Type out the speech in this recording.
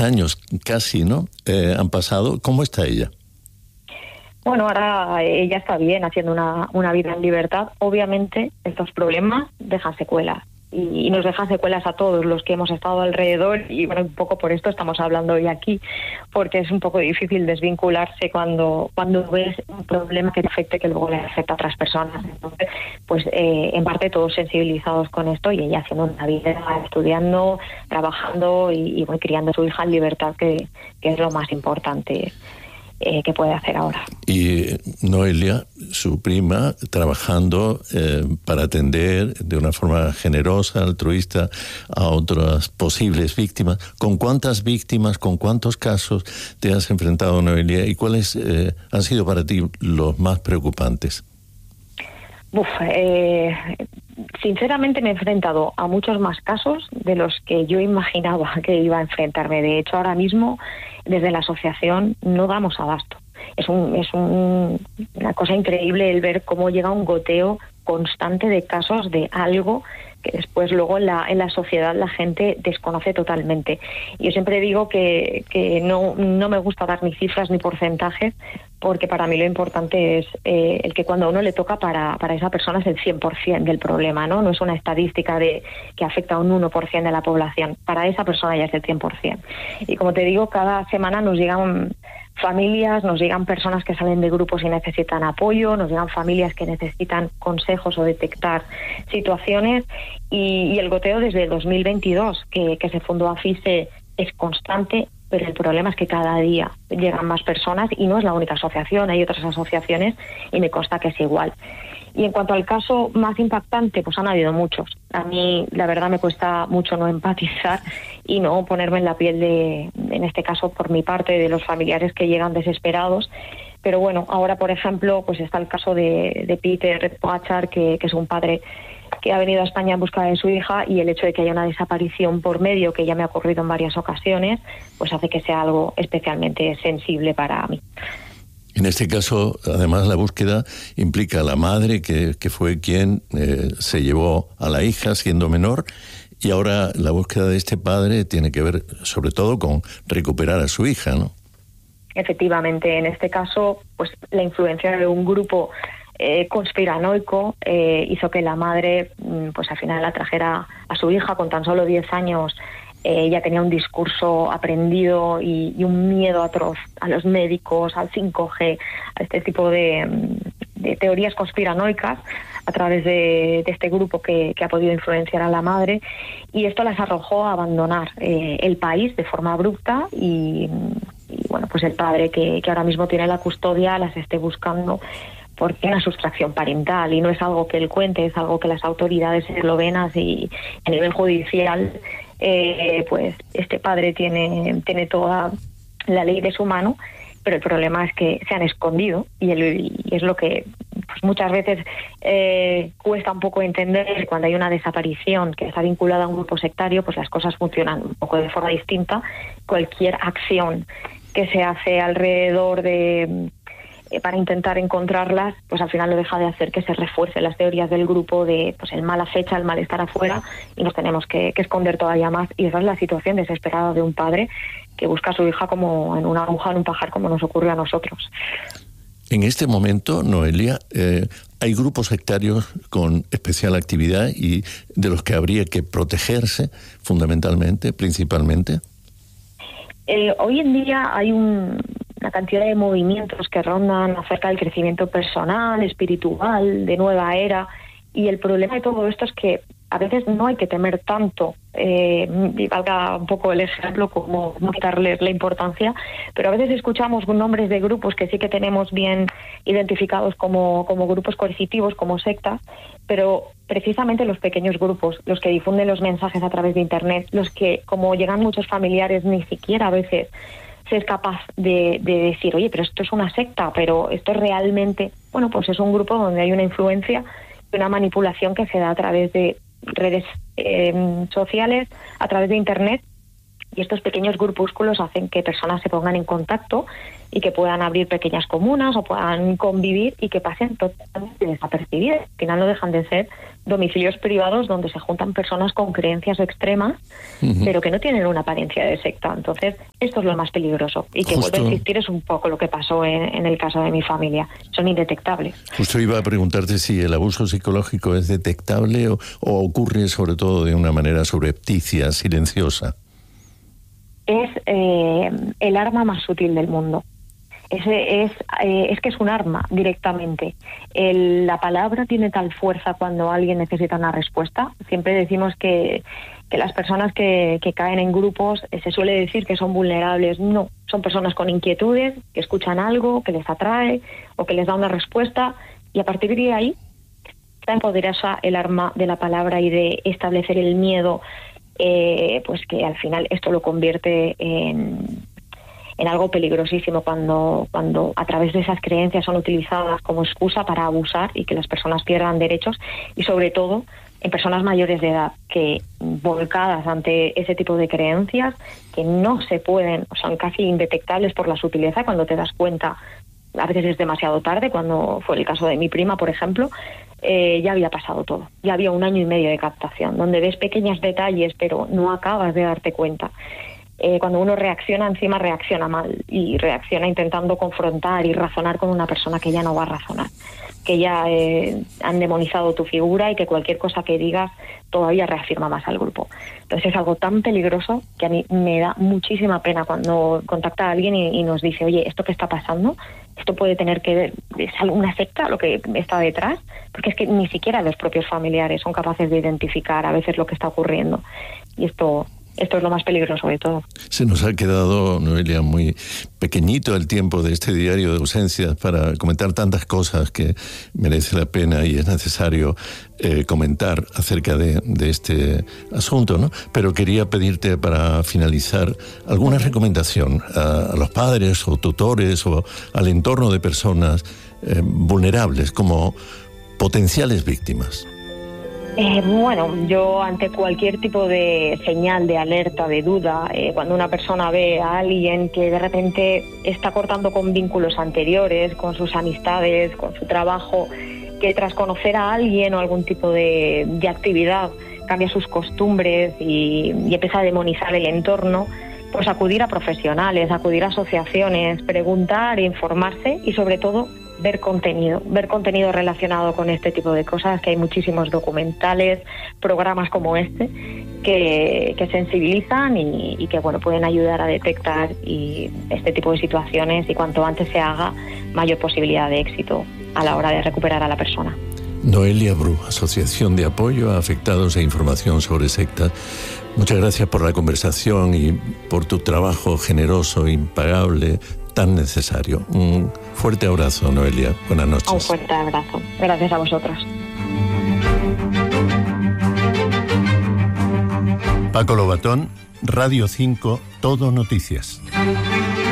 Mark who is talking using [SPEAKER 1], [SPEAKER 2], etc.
[SPEAKER 1] años casi, ¿no? Han pasado. ¿Cómo está ella?
[SPEAKER 2] Bueno, ahora ella está bien, haciendo una vida en libertad. Obviamente, estos problemas dejan secuelas. Y nos dejan secuelas a todos los que hemos estado alrededor, y bueno, un poco por esto estamos hablando hoy aquí, porque es un poco difícil desvincularse cuando ves un problema que te afecte, que luego le afecta a otras personas. Entonces, pues en parte todos sensibilizados con esto, y ella haciendo una vida, estudiando, trabajando y bueno, criando a su hija en libertad, que es lo más importante que puede hacer ahora.
[SPEAKER 1] Y Noelia, su prima, trabajando para atender de una forma generosa, altruista, a otras posibles víctimas. ¿Con cuántas víctimas, con cuántos casos te has enfrentado, Noelia? ¿Y cuáles han sido para ti los más preocupantes?
[SPEAKER 2] Sinceramente me he enfrentado a muchos más casos de los que yo imaginaba que iba a enfrentarme. De hecho, ahora mismo, desde la asociación, no damos abasto. Es una cosa increíble el ver cómo llega un goteo constante de casos de algo que después luego en la sociedad la gente desconoce totalmente. Yo siempre digo que no me gusta dar ni cifras ni porcentajes, porque para mí lo importante es el que cuando a uno le toca, para esa persona es el 100% del problema, ¿no? No es una estadística que afecta a un 1% de la población. Para esa persona ya es el 100%. Y como te digo, cada semana nos llegan familias, nos llegan personas que salen de grupos y necesitan apoyo, nos llegan familias que necesitan consejos o detectar situaciones, y el goteo desde 2022, que se fundó AFISE, es constante, pero el problema es que cada día llegan más personas, y no es la única asociación, hay otras asociaciones y me consta que es igual. Y en cuanto al caso más impactante, pues han habido muchos. A mí, la verdad, me cuesta mucho no empatizar y no ponerme en la piel en este caso, por mi parte, de los familiares que llegan desesperados. Pero bueno, ahora, por ejemplo, pues está el caso de Peter Pogačar, que es un padre que ha venido a España en busca de su hija, y el hecho de que haya una desaparición por medio, que ya me ha ocurrido en varias ocasiones, pues hace que sea algo especialmente sensible para mí.
[SPEAKER 1] En este caso, además, la búsqueda implica a la madre, que fue quien se llevó a la hija siendo menor, y ahora la búsqueda de este padre tiene que ver sobre todo con recuperar a su hija, ¿no?
[SPEAKER 2] Efectivamente, en este caso, pues la influencia de un grupo conspiranoico hizo que la madre, pues al final la trajera a su hija con tan solo 10 años. Ella tenía un discurso aprendido y un miedo atroz a los médicos, al 5G, a este tipo de teorías conspiranoicas, a través de este grupo que ha podido influenciar a la madre, y esto las arrojó a abandonar el país de forma abrupta, y bueno, pues el padre que ahora mismo tiene la custodia las esté buscando porque hay una sustracción parental, y no es algo que él cuente, es algo que las autoridades eslovenas y a nivel judicial, pues este padre tiene toda la ley de su mano, pero el problema es que se han escondido, y es lo que pues muchas veces cuesta un poco entender. Cuando hay una desaparición que está vinculada a un grupo sectario, pues las cosas funcionan un poco de forma distinta. Cualquier acción que se hace alrededor para intentar encontrarlas, pues al final lo deja de hacer que se refuercen las teorías del grupo de pues el mal acecha, el mal estar afuera, y nos tenemos que esconder todavía más. Y esa es la situación desesperada de un padre que busca a su hija como en una aguja en un pajar, como nos ocurre a nosotros.
[SPEAKER 1] En este momento, Noelia, hay grupos sectarios con especial actividad y de los que habría que protegerse fundamentalmente, principalmente.
[SPEAKER 2] Hoy en día hay una cantidad de movimientos que rondan acerca del crecimiento personal, espiritual, de nueva era, y el problema de todo esto es que a veces no hay que temer tanto, y valga un poco el ejemplo, como no quitarles la importancia, pero a veces escuchamos nombres de grupos que sí que tenemos bien identificados como grupos coercitivos, como sectas, pero precisamente los pequeños grupos, los que difunden los mensajes a través de Internet, los que, como llegan muchos familiares, ni siquiera a veces se es capaz de decir, oye, pero esto es una secta, pero esto es realmente, bueno, pues es un grupo donde hay una influencia y una manipulación que se da a través de redes sociales, a través de Internet, Y estos pequeños grupúsculos hacen que personas se pongan en contacto y que puedan abrir pequeñas comunas o puedan convivir y que pasen totalmente desapercibidas. Al final no dejan de ser domicilios privados donde se juntan personas con creencias extremas, pero que no tienen una apariencia de secta. Entonces, esto es lo más peligroso. Y que vuelve a existir es un poco lo que pasó en el caso de mi familia. Son indetectables.
[SPEAKER 1] Justo iba a preguntarte si el abuso psicológico es detectable o ocurre sobre todo de una manera subrepticia, silenciosa.
[SPEAKER 2] Es el arma más sutil del mundo. Es que es un arma directamente. La palabra tiene tal fuerza cuando alguien necesita una respuesta. Siempre decimos que las personas que caen en grupos se suele decir que son vulnerables. No, son personas con inquietudes, que escuchan algo, que les atrae o que les da una respuesta, y a partir de ahí es tan poderosa el arma de la palabra y de establecer el miedo, pues que al final esto lo convierte en algo peligrosísimo cuando a través de esas creencias son utilizadas como excusa para abusar y que las personas pierdan derechos, y sobre todo en personas mayores de edad que, volcadas ante ese tipo de creencias que no se pueden, son casi indetectables por la sutileza. Cuando te das cuenta, a veces es demasiado tarde, cuando fue el caso de mi prima, por ejemplo, ya había pasado todo. Ya había 1 año y medio de captación, donde ves pequeños detalles, pero no acabas de darte cuenta. Cuando uno reacciona, encima reacciona mal, y reacciona intentando confrontar y razonar con una persona que ya no va a razonar, que ya han demonizado tu figura y que cualquier cosa que digas todavía reafirma más al grupo. Entonces es algo tan peligroso que a mí me da muchísima pena cuando contacta a alguien y nos dice: oye, ¿esto qué está pasando? Esto puede tener que ver, ¿es alguna secta lo que está detrás? Porque es que ni siquiera los propios familiares son capaces de identificar a veces lo que está ocurriendo. Y esto es lo más peligroso de todo.
[SPEAKER 1] Se nos ha quedado, Noelia, muy pequeñito el tiempo de este diario de ausencias para comentar tantas cosas que merece la pena y es necesario comentar acerca de este asunto, ¿no? Pero quería pedirte, para finalizar, alguna recomendación a los padres o tutores o al entorno de personas vulnerables como potenciales víctimas.
[SPEAKER 2] Bueno, yo ante cualquier tipo de señal de alerta, de duda, cuando una persona ve a alguien que de repente está cortando con vínculos anteriores, con sus amistades, con su trabajo, que tras conocer a alguien o algún tipo de actividad cambia sus costumbres y empieza a demonizar el entorno, pues acudir a profesionales, acudir a asociaciones, preguntar, informarse y sobre todo ver contenido relacionado con este tipo de cosas, que hay muchísimos documentales, programas como este que sensibilizan y que pueden ayudar a detectar este tipo de situaciones, y cuanto antes se haga, mayor posibilidad de éxito a la hora de recuperar a la persona.
[SPEAKER 1] Noelia Bru, Asociación de Apoyo a Afectados e Información sobre Sectas. Muchas gracias por la conversación y por tu trabajo generoso, impagable, tan necesario. Un fuerte abrazo, Noelia. Buenas noches.
[SPEAKER 2] Un fuerte abrazo. Gracias a vosotros.
[SPEAKER 1] Paco Lobatón, Radio 5, Todo Noticias.